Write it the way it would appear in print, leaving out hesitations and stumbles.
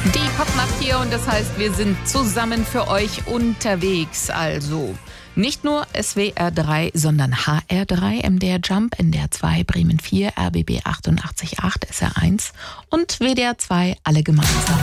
Die Popnacht hier und das heißt, wir sind zusammen für euch unterwegs. Also nicht nur SWR 3, sondern HR 3, MDR Jump, NDR 2, Bremen 4, RBB 88.8, SR 1 und WDR 2, alle gemeinsam.